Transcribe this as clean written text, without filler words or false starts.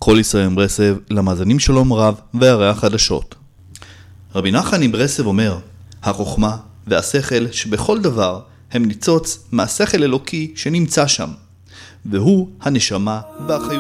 כל ישראל מברסלב, למאזינים שלום רב והרי החדשות. רבי נחמן מברסלב אומר, החוכמה והשכל שבכל דבר הם ניצוץ מהשכל אלוקי שנמצא שם, והוא הנשמה והחיות.